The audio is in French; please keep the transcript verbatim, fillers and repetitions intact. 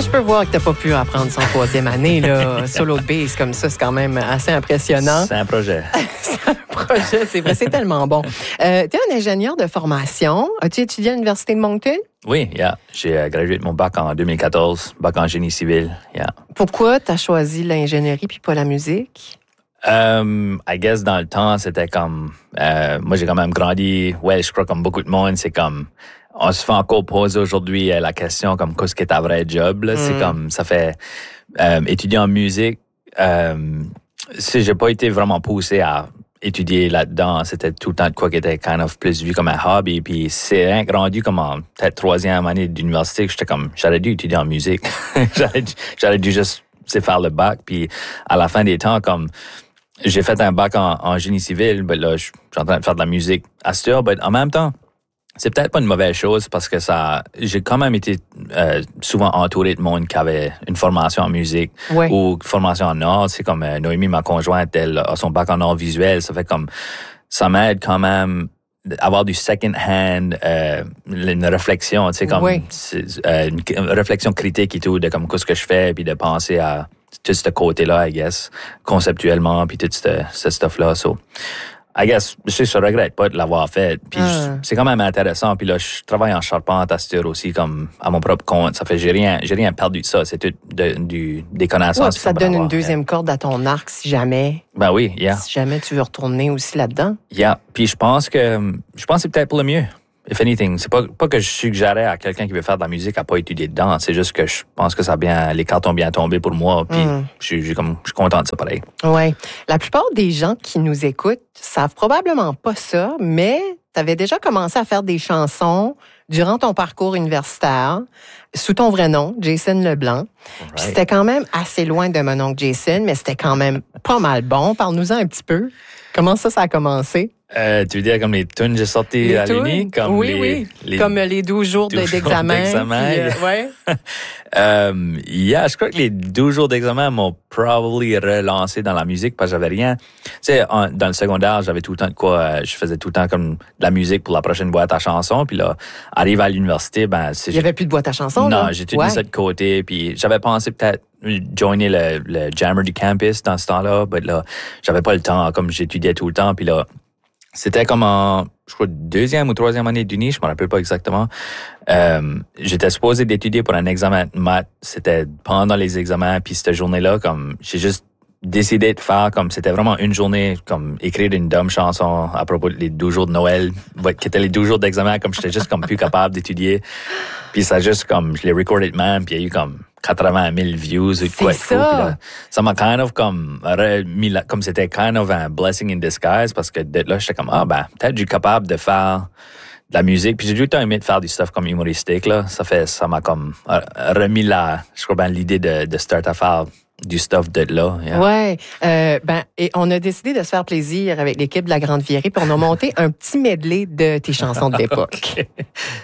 je peux voir que t'as pas pu apprendre son troisième année, là. Solo de bass comme ça, c'est quand même assez impressionnant. C'est un projet. C'est un projet, c'est vrai, c'est tellement bon. Euh, tu es un ingénieur de formation. As-tu étudié à l'Université de Moncton? Oui, yeah. J'ai euh, gradué de mon bac en deux mille quatorze, bac en génie civil, yeah. Pourquoi tu as choisi l'ingénierie puis pas la musique? Um, I guess dans le temps, c'était comme... Euh, moi, j'ai quand même grandi... Ouais, je crois comme beaucoup de monde, c'est comme... On se fait encore poser aujourd'hui euh, la question comme qu'est-ce que est ta vraie job, là? Mm. C'est comme... Ça fait... Euh, étudier en musique... Euh, si j'ai pas été vraiment poussé à étudier là-dedans, c'était tout le temps de quoi qui était kind of plus vu comme un hobby. Puis c'est rien que rendu comme en peut-être troisième année d'université que j'étais comme... J'aurais dû étudier en musique. j'aurais, dû, j'aurais dû juste faire le bac. Puis à la fin des temps, comme... J'ai fait un bac en, en génie civil, mais là, je suis en train de faire de la musique à cette heure, mais en même temps, c'est peut-être pas une mauvaise chose parce que ça, j'ai quand même été euh, souvent entouré de monde qui avait une formation en musique ouais. ou une formation en art. C'est comme euh, Noémie, ma conjointe, elle a son bac en art visuel. Ça fait comme, ça m'aide quand même avoir du second hand, euh, une réflexion, tu sais, comme oui. euh, une, une réflexion critique et tout de comme qu'est-ce que je fais, puis de penser à tout ce côté-là, I guess, conceptuellement, puis tout ce, ce stuff-là. So, I guess, je, je regrette pas de l'avoir fait. Puis ah. c'est quand même intéressant. Puis là, je travaille en charpente à cette heure aussi, comme à mon propre compte. Ça fait, j'ai rien, j'ai rien perdu de ça. C'est tout de, du, des connaissances. Ouais, ça te donne une deuxième corde à ton arc si jamais. Ben oui, yeah. Si jamais tu veux retourner aussi là-dedans. Yeah. Puis je pense que, je pense que c'est peut-être pour le mieux. If anything, c'est pas, pas que je suggérais à quelqu'un qui veut faire de la musique à pas étudier dedans. C'est juste que je pense que ça a bien, les cartes ont bien tombé pour moi. Puis mm. je, suis, je, comme, je suis content de ça, pareil. Oui. La plupart des gens qui nous écoutent savent probablement pas ça, mais tu avais déjà commencé à faire des chansons durant ton parcours universitaire, sous ton vrai nom, Jason Leblanc. Right. Puis c'était quand même assez loin de mon oncle Jason, mais c'était quand même pas mal bon. Parle-nous-en un petit peu. Comment ça, ça a commencé? Euh, tu veux dire comme les tunes que j'ai sorties à l'Uni? Comme oui, les, oui. Les comme les douze jours douze d'examen. Jours d'examen. Puis, euh, ouais. um, yeah, je crois que les douze jours d'examen m'ont probably relancé dans la musique parce que j'avais rien. Tu sais, dans le secondaire, j'avais tout le temps de quoi, euh, je faisais tout le temps comme de la musique pour la prochaine boîte à chansons. Puis là, arrive à l'université, ben... Il n'y avait plus de boîte à chansons, Non, là? j'ai tout ouais. mis ça de côté. Puis j'avais pensé peut-être joiner le, le jammer du campus dans ce temps-là. Mais là, j'avais pas le temps, comme j'étudiais tout le temps. Puis là, c'était comme en, je crois, deuxième ou troisième année d'Uni, je me rappelle pas exactement. Euh, j'étais supposé d'étudier pour un examen de maths. C'était pendant les examens, puis cette journée-là, comme, j'ai juste décidé de faire comme, c'était vraiment une journée, comme, écrire une dumb chanson à propos des douze jours de Noël, qui étaient les douze jours d'examen, comme j'étais juste comme plus capable d'étudier. Puis ça juste comme, je l'ai recordé de même, puis il y a eu comme quatre-vingt mille views ou quoi. C'est ça. Puis là, ça m'a kind of comme remis là, comme c'était kind of un blessing in disguise parce que de là, j'étais comme, ah ben, peut-être je suis capable de faire de la musique. Puis j'ai tout le temps aimé de faire du stuff comme humoristique, là. Ça fait, ça m'a comme remis la, je crois bien l'idée de, de start à faire du stuff de là. Yeah. Ouais. Euh, ben, et on a décidé de se faire plaisir avec l'équipe de la Grande Virée, puis on a monté un petit medley de tes chansons de l'époque. Okay.